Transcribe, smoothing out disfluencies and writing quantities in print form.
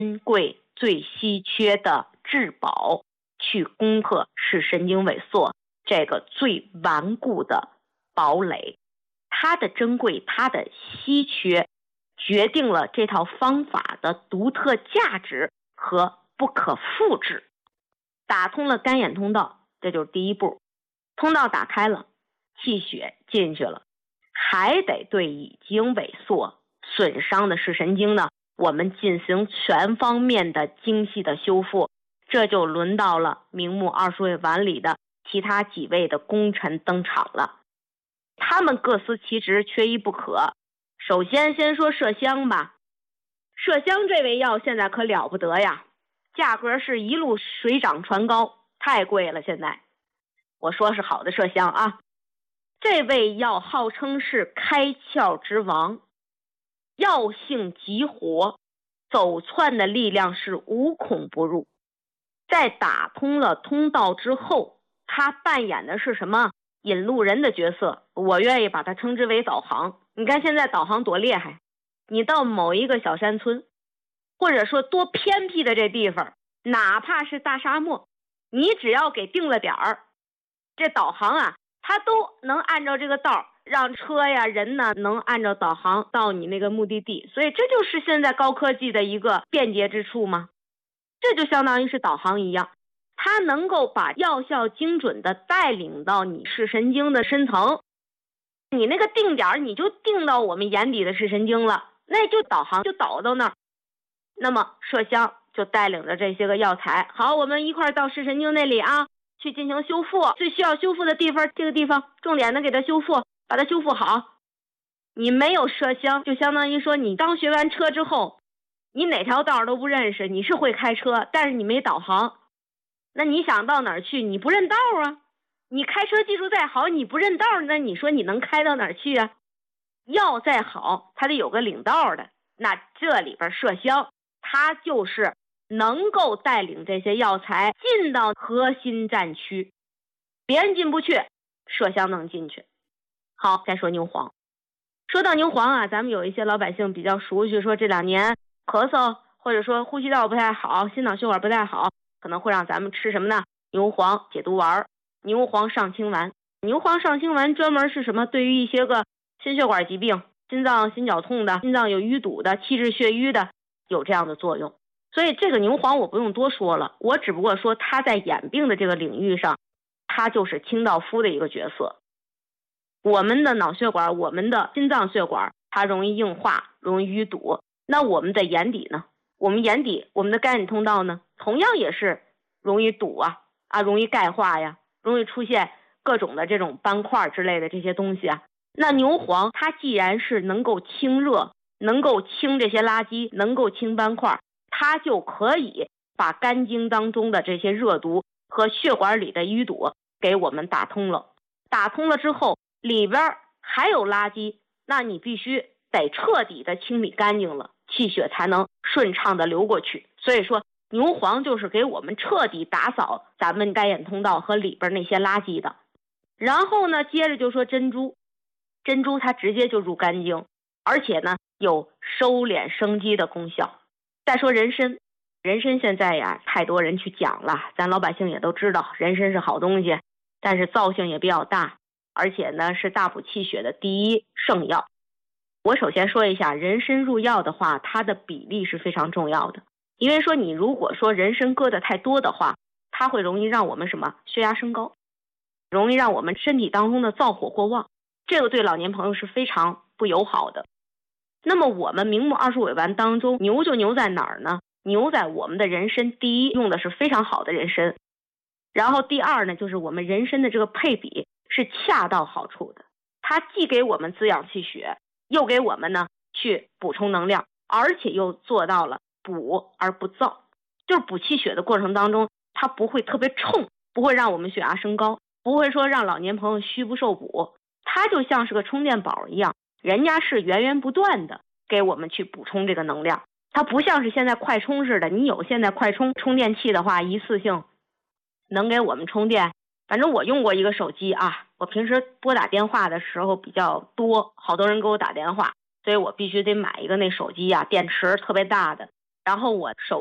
珍贵、最稀缺的至宝，去攻克视神经萎缩这个最顽固的堡垒。它的珍贵，它的稀缺，决定了这套方法的独特价值和不可复制。打通了干眼通道，这就是第一步。通道打开了，气血进去了，还得对已经萎缩损伤的视神经呢，我们进行全方面的精细的修复。这就轮到了明目20位丸里的其他几位的功臣登场了，他们各司其职，缺一不可。首先说麝香吧，麝香这味药现在可了不得呀，价格是一路水涨船高，太贵了。现在我说是好的麝香啊，这味药号称是开窍之王，药性极活，走窜的力量是无孔不入。在打通了通道之后，他扮演的是什么？引路人的角色，我愿意把它称之为导航。你看现在导航多厉害，你到某一个小山村，或者说多偏僻的这地方，哪怕是大沙漠，你只要给定了点儿，这导航啊，它都能按照这个道让车呀人呢能按照导航到你那个目的地。所以这就是现在高科技的一个便捷之处吗？这就相当于是导航一样，它能够把药效精准的带领到你视神经的深层，你那个定点你就定到我们眼底的视神经了，那就导航就导到那儿。那么麝香就带领着这些个药材，好，我们一块到视神经那里啊，去进行修复，最需要修复的地方，这个地方重点的给它修复，把它修复好。你没有麝香，就相当于说你刚学完车之后，你哪条道都不认识，你是会开车，但是你没导航，那你想到哪儿去？你不认道啊！你开车技术再好，你不认道，那你说你能开到哪儿去啊？药再好，它得有个领道的。那这里边麝香，它就是能够带领这些药材进到核心战区，别人进不去，麝香能进去。好，再说牛黄。说到牛黄啊，咱们有一些老百姓比较熟悉，说这2年咳嗽或者说呼吸道不太好，心脑血管不太好，可能会让咱们吃什么呢？牛黄解毒丸、牛黄上清丸。牛黄上清丸专门是什么？对于一些个心血管疾病、心脏心绞痛的、心脏有淤堵的、气滞血瘀的，有这样的作用。所以这个牛黄我不用多说了，我只不过说它在眼病的这个领域上，它就是清道夫的一个角色。我们的脑血管、我们的心脏血管，它容易硬化，容易淤堵。那我们的眼底呢？我们眼底，我们的干眼通道呢，同样也是容易堵啊，容易钙化呀，容易出现各种的这种斑块之类的这些东西啊。那牛黄它既然是能够清热，能够清这些垃圾，能够清斑块，它就可以把肝经当中的这些热毒和血管里的淤堵给我们打通了。打通了之后，里边还有垃圾，那你必须得彻底的清理干净了，气血才能顺畅的流过去。所以说牛黄就是给我们彻底打扫咱们肝眼通道和里边那些垃圾的。然后呢，接着就说珍珠。珍珠它直接就入肝经，而且呢有收敛生肌的功效。再说人参，人参现在呀太多人去讲了，咱老百姓也都知道人参是好东西，但是造性也比较大，而且呢是大补气血的第一圣药。我首先说一下，人参入药的话，它的比例是非常重要的。因为说你如果说人参搁的太多的话，它会容易让我们什么血压升高，容易让我们身体当中的燥火过旺，这个对老年朋友是非常不友好的。那么我们明目20味丸当中，牛就牛在哪儿呢？牛在我们的人参，第一用的是非常好的人参，然后第二呢，就是我们人参的这个配比是恰到好处的，它既给我们滋养气血，又给我们呢去补充能量，而且又做到了补而不燥，就是补气血的过程当中，它不会特别冲，不会让我们血压升高，不会说让老年朋友虚不受补，它就像是个充电宝一样，人家是源源不断的给我们去补充这个能量。它不像是现在快充似的，你有现在快充充电器的话，一次性能给我们充电。反正我用过一个手机啊，我平时拨打电话的时候比较多，好多人给我打电话，所以我必须得买一个那手机啊，电池特别大的， 然后我手